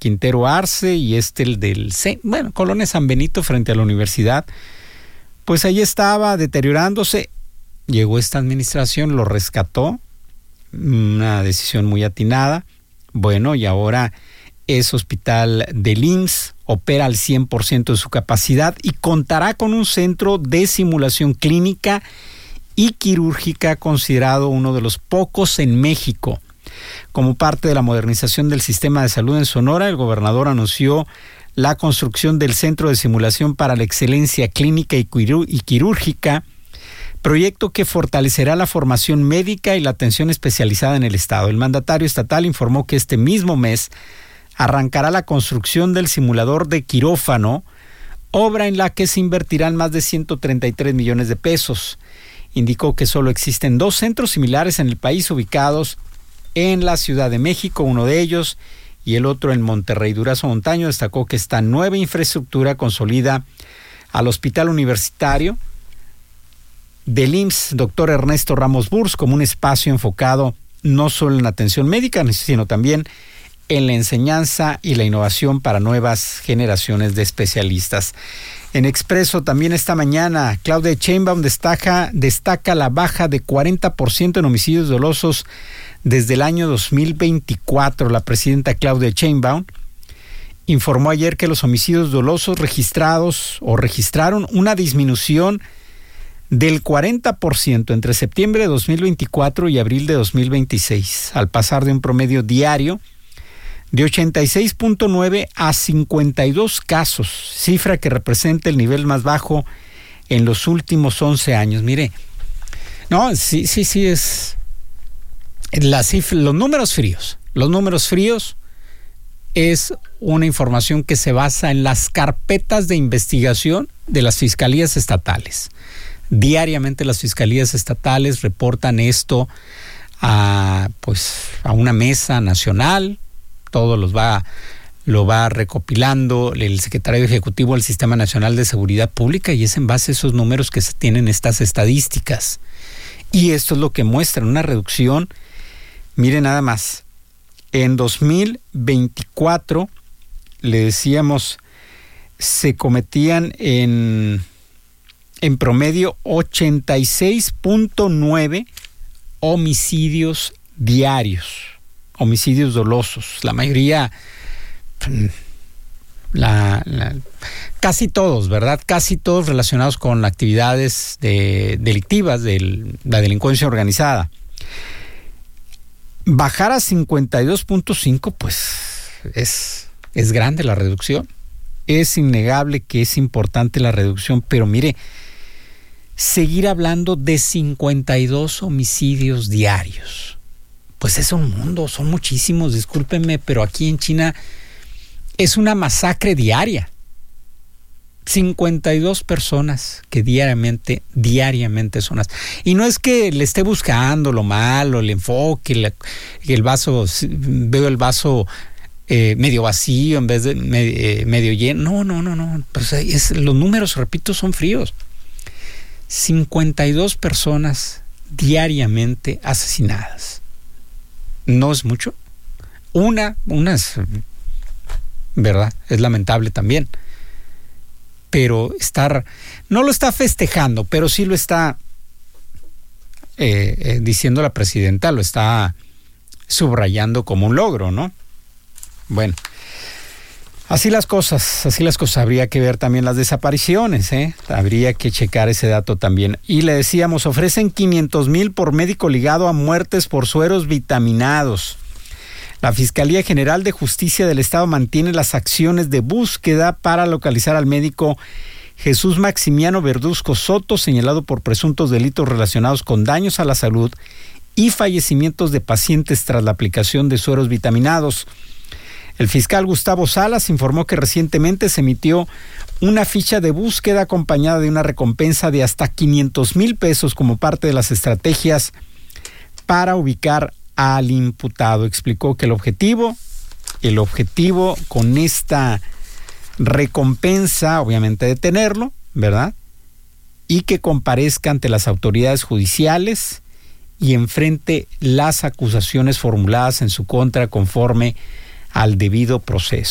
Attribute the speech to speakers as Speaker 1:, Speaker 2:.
Speaker 1: Quintero Arce y el del Colonia San Benito frente a la universidad, pues ahí estaba deteriorándose. Llegó esta administración, lo rescató, una decisión muy atinada. Bueno, y ahora es hospital del IMSS, opera al 100% de su capacidad y contará con un centro de simulación clínica y quirúrgica considerado uno de los pocos en México. Como parte de la modernización del sistema de salud en Sonora, el gobernador anunció la construcción del Centro de Simulación para la Excelencia Clínica y Quirúrgica, proyecto que fortalecerá la formación médica y la atención especializada en el estado. El mandatario estatal informó que este mismo mes arrancará la construcción del simulador de quirófano, obra en la que se invertirán más de 133 millones de pesos. Indicó que solo existen 2 centros similares en el país ubicados en la Ciudad de México, uno de ellos, y el otro en Monterrey. Durazo Montaño destacó que esta nueva infraestructura consolida al Hospital Universitario del IMSS, doctor Ernesto Ramos Burs, como un espacio enfocado no solo en la atención médica, sino también en la enseñanza y la innovación para nuevas generaciones de especialistas. En Expreso también esta mañana, Claudia Sheinbaum destaca la baja de 40% en homicidios dolosos desde el año 2024. La presidenta Claudia Sheinbaum informó ayer que los homicidios dolosos registraron una disminución del 40% entre septiembre de 2024 y abril de 2026, al pasar de un promedio diario de 86.9 a 52 casos, cifra que representa el nivel más bajo en los últimos 11 años. Mire, no, sí es la cifra, los números fríos es una información que se basa en las carpetas de investigación de las fiscalías estatales. Diariamente las fiscalías estatales reportan esto a una mesa nacional. Todo lo va recopilando el secretario ejecutivo del Sistema Nacional de Seguridad Pública, y es en base a esos números que se tienen estas estadísticas. Y esto es lo que muestra una reducción. Mire nada más, en 2024, le decíamos, se cometían en promedio 86.9 homicidios diarios, homicidios dolosos. La mayoría, casi todos, ¿verdad? Casi todos relacionados con actividades delictivas de la delincuencia organizada. Bajar a 52.5, pues es grande la reducción. Es innegable que es importante la reducción, pero mire, seguir hablando de 52 homicidios diarios, pues es un mundo, son muchísimos, discúlpenme, pero aquí en China es una masacre diaria. 52 personas que diariamente son las... Y no es que le esté buscando lo malo, el enfoque, el vaso, veo el vaso medio vacío en vez de medio lleno. No. Pues los números, repito, son fríos. 52 personas diariamente asesinadas. ¿No es mucho? Una es, ¿verdad? Es lamentable también. Pero no lo está festejando, pero sí lo está diciendo la presidenta, lo está subrayando como un logro, ¿no? Bueno, así las cosas. Habría que ver también las desapariciones, habría que checar ese dato también. Y le decíamos, ofrecen 500,000 por médico ligado a muertes por sueros vitaminados. La Fiscalía General de Justicia del Estado mantiene las acciones de búsqueda para localizar al médico Jesús Maximiano Verduzco Soto, señalado por presuntos delitos relacionados con daños a la salud y fallecimientos de pacientes tras la aplicación de sueros vitaminados. El fiscal Gustavo Salas informó que recientemente se emitió una ficha de búsqueda acompañada de una recompensa de hasta 500,000 pesos como parte de las estrategias para ubicar al imputado. Explicó que el objetivo con esta recompensa, obviamente, detenerlo, ¿verdad? Y que comparezca ante las autoridades judiciales y enfrente las acusaciones formuladas en su contra conforme al debido proceso.